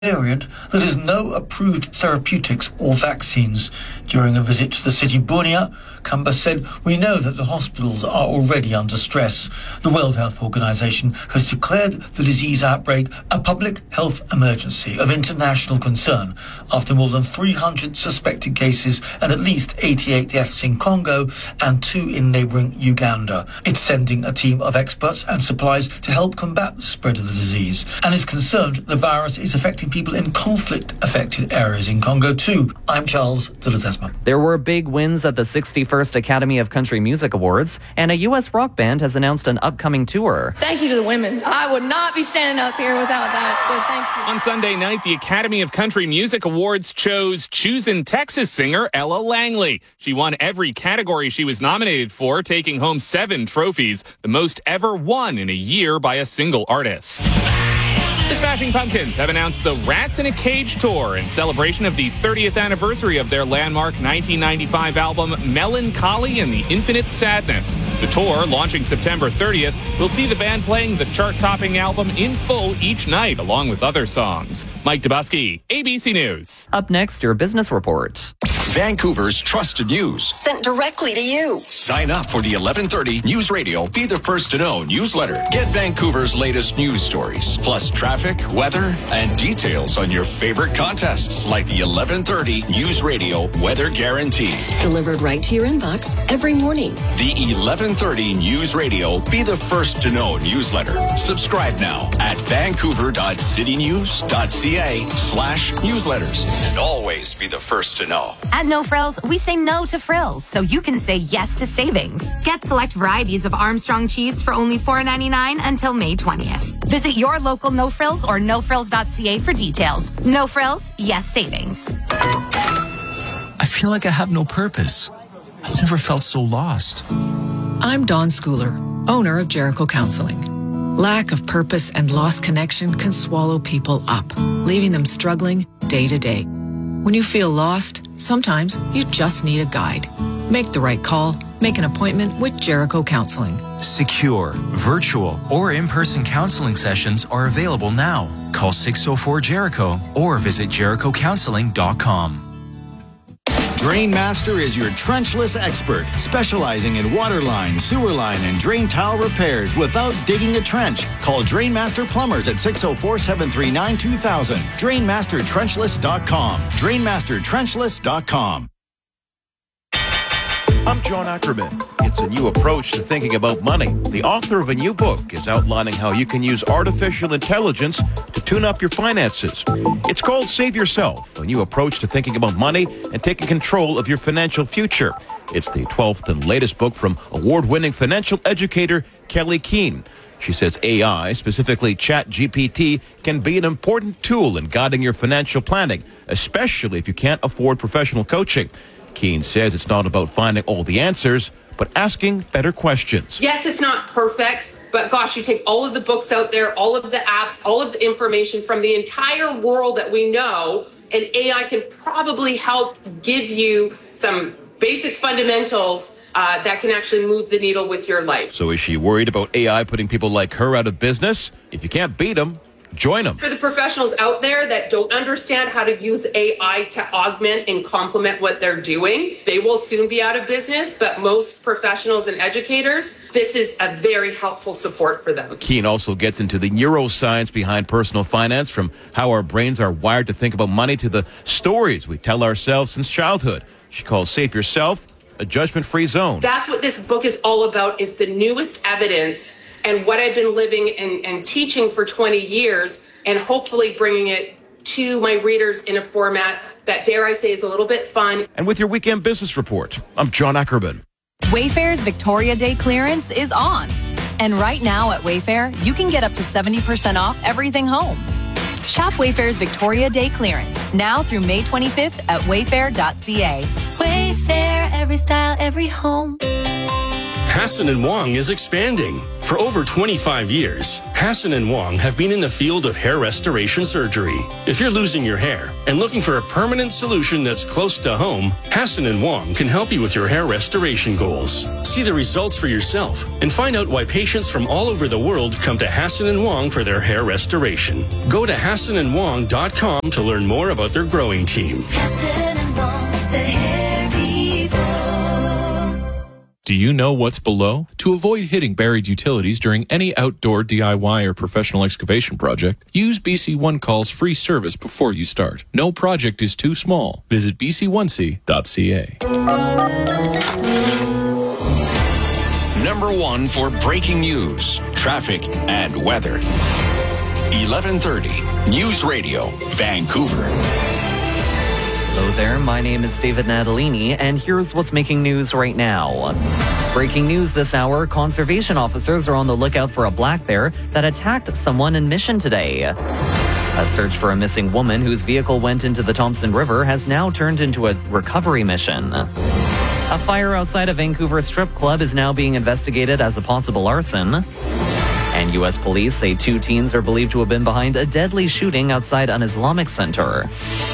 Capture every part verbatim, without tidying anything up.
variant that has no approved therapeutics or vaccines. During a visit to the city Bunia, Kamba said, "We know that the hospitals are already under stress. The World Health Organization has declared the disease outbreak a public health emergency of international concern after more than three hundred suspected cases and at least eighty-eight deaths in Congo and two in neighboring Uganda. It's sending a team of experts and supplies to help combat the spread of the disease and is concerned the virus is affecting people in conflict-affected areas in Congo too." I'm Charles de Ledesma. There were big wins at the sixty-first Academy of Country Music Awards, and a U S rock band has announced an upcoming tour. Thank you to the women. I would not be standing up here without that, so thank you. On Sunday night, the Academy of Country Music Awards chose Choosing Texas singer Ella Langley. She won every category she was nominated for, taking home seven trophies, the most ever won in a year by a single artist. The Smashing Pumpkins have announced the Rats in a Cage tour in celebration of the thirtieth anniversary of their landmark nineteen ninety-five album Melancholy and the Infinite Sadness. The tour, launching September thirtieth, will see the band playing the chart-topping album in full each night, along with other songs. Mike Dubusky, A B C News. Up next, your business report. Vancouver's trusted news. Sent directly to you. Sign up for the eleven thirty News Radio Be the First to Know newsletter. Get Vancouver's latest news stories, plus traffic, weather, and details on your favorite contests like the eleven thirty News Radio Weather Guarantee. Delivered right to your inbox every morning. The eleven thirty News Radio Be the First to Know newsletter. Subscribe now at vancouver.citynews.ca slash newsletters. And always be the first to know. At No Frills, we say no to frills, so you can say yes to savings. Get select varieties of Armstrong cheese for only four dollars and ninety-nine cents until May twentieth. Visit your local No Frills or no frills dot c a for details. No Frills, yes savings. I feel like I have no purpose. I've never felt so lost. I'm Dawn Schooler, owner of Jericho Counseling. Lack of purpose and lost connection can swallow people up, leaving them struggling day to day. When you feel lost, sometimes you just need a guide. Make the right call. Make an appointment with Jericho Counseling. Secure, virtual, or in-person counseling sessions are available now. Call six oh four Jericho or visit jericho counseling dot com. Drainmaster is your trenchless expert, specializing in water line, sewer line, and drain tile repairs without digging a trench. Call Drainmaster Plumbers at six oh four, seven three nine, two thousand. drainmaster trenchless dot com. drainmaster trenchless dot com. I'm John Ackerman. It's a new approach to thinking about money. The author of a new book is outlining how you can use artificial intelligence to tune up your finances. It's called Save Yourself, a new approach to thinking about money and taking control of your financial future. It's the twelfth and latest book from award-winning financial educator Kelly Keene. She says A I, specifically ChatGPT, can be an important tool in guiding your financial planning, especially if you can't afford professional coaching. Keene says it's not about finding all the answers, but asking better questions. Yes, it's not perfect, but gosh, you take all of the books out there, all of the apps, all of the information from the entire world that we know, and A I can probably help give you some basic fundamentals uh, that can actually move the needle with your life. So is she worried about A I putting people like her out of business? If you can't beat them, join them. For the professionals out there that don't understand how to use A I to augment and complement what they're doing, they will soon be out of business, but most professionals and educators, this is a very helpful support for them. Keene also gets into the neuroscience behind personal finance, from how our brains are wired to think about money to the stories we tell ourselves since childhood. She calls Save Yourself a judgment-free zone. That's what this book is all about, is the newest evidence and what I've been living and, and teaching for twenty years, and hopefully bringing it to my readers in a format that, dare I say, is a little bit fun. And with your weekend business report, I'm John Ackerman. Wayfair's Victoria Day clearance is on. And right now at Wayfair, you can get up to seventy percent off everything home. Shop Wayfair's Victoria Day clearance now through May twenty-fifth at wayfair dot c a. Wayfair, every style, every home. Hassan and Wong is expanding. For over twenty-five years, Hassan and Wong have been in the field of hair restoration surgery. If you're losing your hair and looking for a permanent solution that's close to home, Hassan and Wong can help you with your hair restoration goals. See the results for yourself and find out why patients from all over the world come to Hassan and Wong for their hair restoration. Go to hassan and wong dot com to learn more about their growing team. Hassan and Wong, the hair people. Do you know what's below? To avoid hitting buried utilities during any outdoor D I Y or professional excavation project, use B C One Call's free service before you start. No project is too small. Visit b c one c dot c a. Number one for breaking news, traffic, and weather. eleven thirty News Radio, Vancouver. Hello there, my name is David Natalini, and here's what's making news right now. Breaking news this hour, conservation officers are on the lookout for a black bear that attacked someone in Mission today. A search for a missing woman whose vehicle went into the Thompson River has now turned into a recovery mission. A fire outside a Vancouver strip club is now being investigated as a possible arson. And U S police say two teens are believed to have been behind a deadly shooting outside an Islamic center.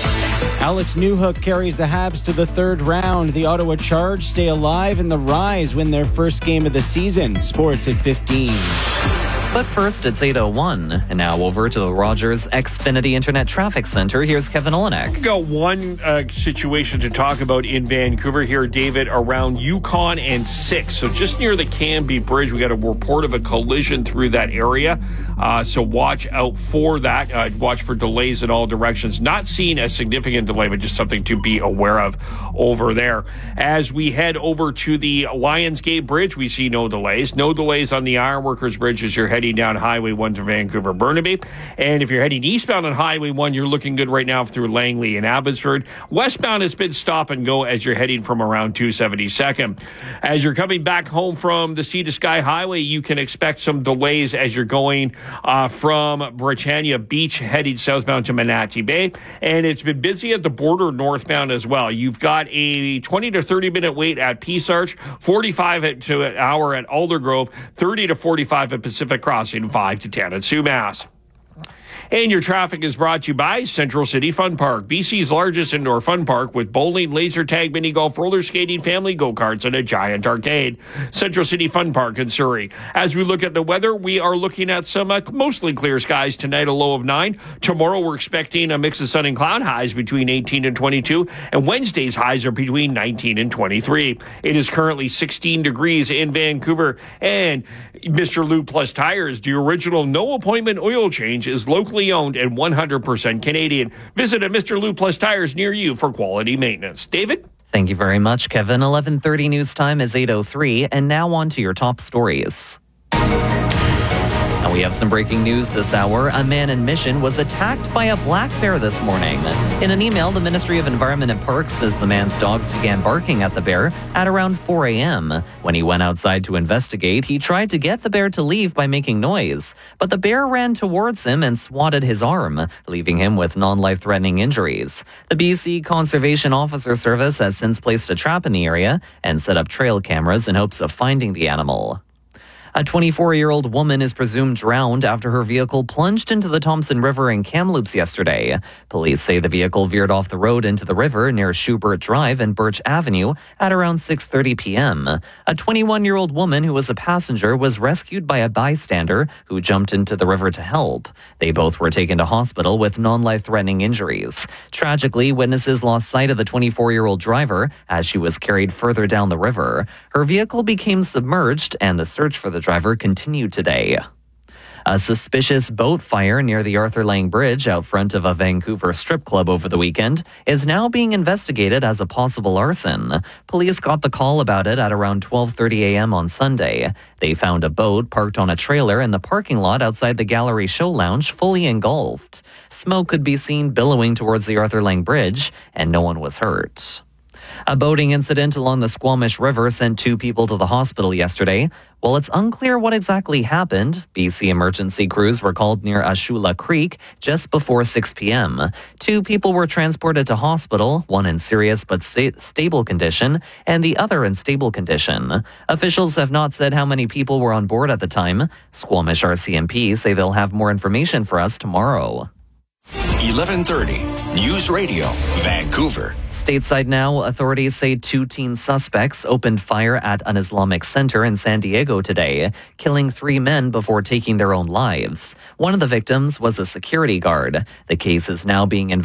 Alex Newhook carries the Habs to the third round. The Ottawa Charge stay alive, and the Rise win their first game of the season. Sports at fifteen. But first, it's eight oh one. And now over to the Rogers Xfinity Internet Traffic Center. Here's Kevin Olenek. We've got one uh, situation to talk about in Vancouver here, David, around Yukon and six. So just near the Canby Bridge, we got a report of a collision through that area. Uh, so watch out for that. Uh, watch for delays in all directions. Not seeing a significant delay, but just something to be aware of over there. As we head over to the Lionsgate Bridge, we see no delays. No delays on the Ironworkers Bridge as you're heading down Highway one to Vancouver Burnaby. And if you're heading eastbound on Highway one, you're looking good right now through Langley and Abbotsford. Westbound has been stop and go as you're heading from around two seventy-second. As you're coming back home from the Sea to Sky Highway, you can expect some delays as you're going uh, from Britannia Beach heading southbound to Manatee Bay. And it's been busy at the border northbound as well. You've got a twenty to thirty minute wait at Peace Arch, forty-five to an hour at Aldergrove, thirty to forty-five at Pacific Crossing, five to ten at Sumas. And your traffic is brought to you by Central City Fun Park, B C's largest indoor fun park with bowling, laser tag, mini golf, roller skating, family go-karts, and a giant arcade. Central City Fun Park in Surrey. As we look at the weather, we are looking at some uh, mostly clear skies tonight, a low of nine. Tomorrow, we're expecting a mix of sun and cloud, highs between eighteen and twenty-two. And Wednesday's highs are between nineteen and twenty-three. It is currently sixteen degrees in Vancouver. And Mister Lube Plus Tires, the original no-appointment oil change, is locally owned and one hundred percent Canadian. Visit a Mister Lube Plus Tires near you for quality maintenance. David? Thank you very much, Kevin. eleven thirty news time is eight oh three, and now on to your top stories. And we have some breaking news this hour. A man in Mission was attacked by a black bear this morning. In an email, the Ministry of Environment and Parks says the man's dogs began barking at the bear at around four a.m. When he went outside to investigate, he tried to get the bear to leave by making noise. But the bear ran towards him and swatted his arm, leaving him with non-life-threatening injuries. The B C Conservation Officer Service has since placed a trap in the area and set up trail cameras in hopes of finding the animal. A twenty-four-year-old woman is presumed drowned after her vehicle plunged into the Thompson River in Kamloops yesterday. Police say the vehicle veered off the road into the river near Schubert Drive and Birch Avenue at around six thirty p.m. A twenty-one-year-old woman who was a passenger was rescued by a bystander who jumped into the river to help. They both were taken to hospital with non-life-threatening injuries. Tragically, witnesses lost sight of the twenty-four-year-old driver as she was carried further down the river. Her vehicle became submerged, and the search for the driver continued today. A suspicious boat fire near the Arthur Lang Bridge out front of a Vancouver strip club over the weekend is now being investigated as a possible arson. Police got the call about it at around twelve thirty a.m. on Sunday. They found a boat parked on a trailer in the parking lot outside the Gallery Show Lounge, fully engulfed. Smoke could be seen billowing towards the Arthur Lang Bridge, and no one was hurt. A boating incident along the Squamish River sent two people to the hospital yesterday. While it's unclear what exactly happened, B C emergency crews were called near Ashula Creek just before six p.m. Two people were transported to hospital, one in serious but sta- stable condition, and the other in stable condition. Officials have not said how many people were on board at the time. Squamish R C M P say they'll have more information for us tomorrow. eleven thirty News Radio, Vancouver. Stateside now, authorities say two teen suspects opened fire at an Islamic center in San Diego today, killing three men before taking their own lives. One of the victims was a security guard. The case is now being investigated.